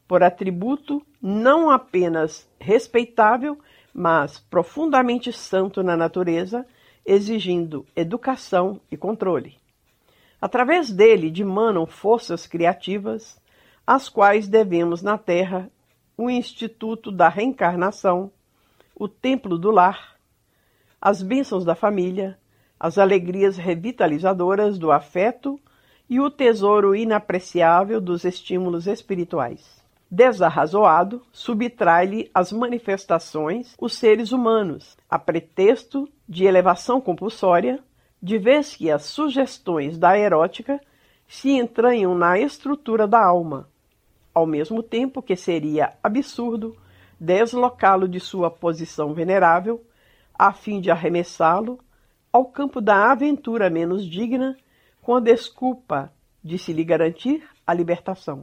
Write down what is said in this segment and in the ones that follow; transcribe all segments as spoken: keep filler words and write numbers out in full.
por atributo não apenas respeitável, mas profundamente santo na natureza, exigindo educação e controle. Através dele dimanam forças criativas, às quais devemos na Terra o Instituto da Reencarnação, o Templo do Lar, as bênçãos da família, as alegrias revitalizadoras do afeto e o tesouro inapreciável dos estímulos espirituais. Desarrazoado, subtrai-lhe as manifestações os seres humanos, a pretexto de elevação compulsória, de vez que as sugestões da erótica se entranham na estrutura da alma, ao mesmo tempo que seria absurdo deslocá-lo de sua posição venerável, a fim de arremessá-lo ao campo da aventura menos digna, com a desculpa de se lhe garantir a libertação.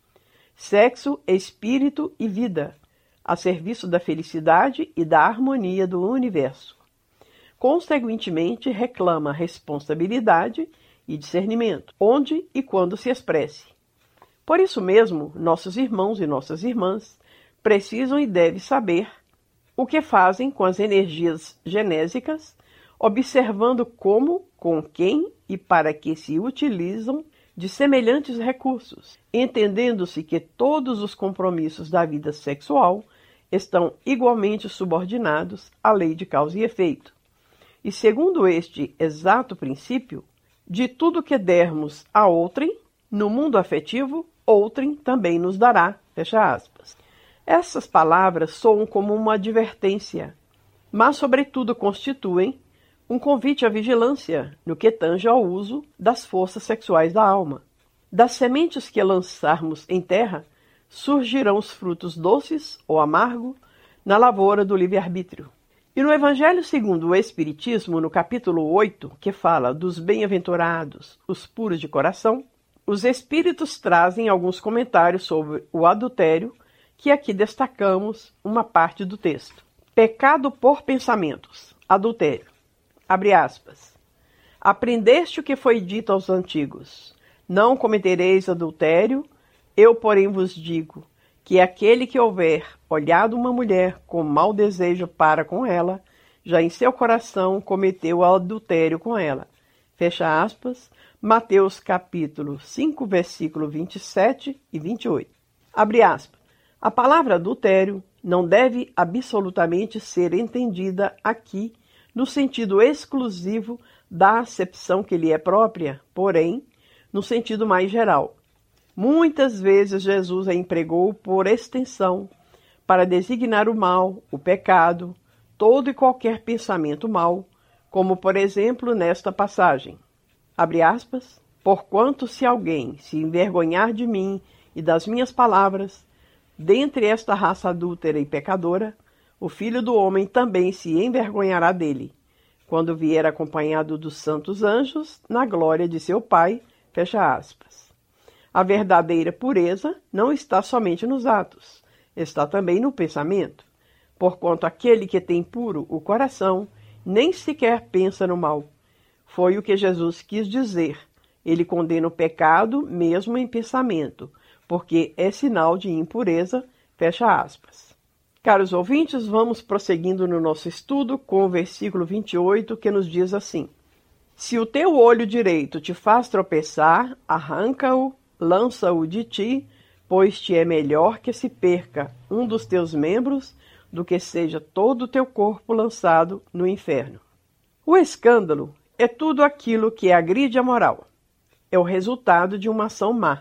Sexo, espírito e vida, a serviço da felicidade e da harmonia do universo. Consequentemente, reclama responsabilidade e discernimento, onde e quando se expresse. Por isso mesmo, nossos irmãos e nossas irmãs precisam e devem saber o que fazem com as energias genésicas, observando como, com quem e para que se utilizam de semelhantes recursos, entendendo-se que todos os compromissos da vida sexual estão igualmente subordinados à lei de causa e efeito. E segundo este exato princípio, de tudo que dermos a outrem, no mundo afetivo, outrem também nos dará, fecha aspas. Essas palavras soam como uma advertência, mas sobretudo constituem um convite à vigilância no que tange ao uso das forças sexuais da alma. Das sementes que lançarmos em terra, surgirão os frutos doces ou amargos na lavoura do livre-arbítrio. E no Evangelho segundo o Espiritismo, no capítulo oito, que fala dos bem-aventurados, os puros de coração, os Espíritos trazem alguns comentários sobre o adultério, que aqui destacamos uma parte do texto. Pecado por pensamentos, adultério. Abre aspas. Aprendeste o que foi dito aos antigos. Não cometereis adultério, eu, porém, vos digo que aquele que houver olhado uma mulher com mau desejo para com ela, já em seu coração cometeu adultério com ela. Fecha aspas, Mateus capítulo cinco, versículo vinte e sete e vinte e oito. Abre aspas. A palavra adultério não deve absolutamente ser entendida aqui no sentido exclusivo da acepção que lhe é própria, porém, no sentido mais geral. Muitas vezes Jesus a empregou por extensão para designar o mal, o pecado, todo e qualquer pensamento mau, como por exemplo nesta passagem. Abre aspas, porquanto se alguém se envergonhar de mim e das minhas palavras, dentre esta raça adúltera e pecadora, o Filho do Homem também se envergonhará dele, quando vier acompanhado dos santos anjos, na glória de seu Pai, fecha aspas. A verdadeira pureza não está somente nos atos, está também no pensamento, porquanto aquele que tem puro o coração nem sequer pensa no mal. Foi o que Jesus quis dizer. Ele condena o pecado mesmo em pensamento, porque é sinal de impureza, fecha aspas. Caros ouvintes, vamos prosseguindo no nosso estudo com o versículo vinte e oito, que nos diz assim. Se o teu olho direito te faz tropeçar, arranca-o, lança-o de ti, pois te é melhor que se perca um dos teus membros do que seja todo o teu corpo lançado no inferno. O escândalo é tudo aquilo que agride a moral. É o resultado de uma ação má.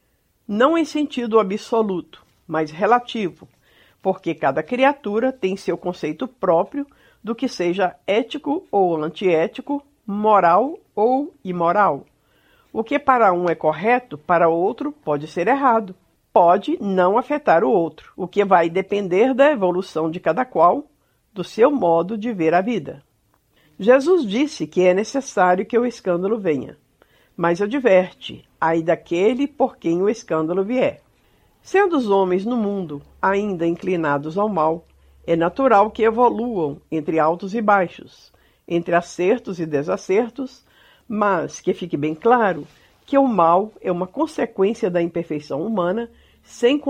Não em sentido absoluto, mas relativo, porque cada criatura tem seu conceito próprio do que seja ético ou antiético, moral ou imoral. O que para um é correto, para outro pode ser errado. Pode não afetar o outro, o que vai depender da evolução de cada qual, do seu modo de ver a vida. Jesus disse que é necessário que o escândalo venha, mas adverte, ai daquele por quem o escândalo vier. Sendo os homens no mundo ainda inclinados ao mal, é natural que evoluam entre altos e baixos, entre acertos e desacertos, mas que fique bem claro que o mal é uma consequência da imperfeição humana, sem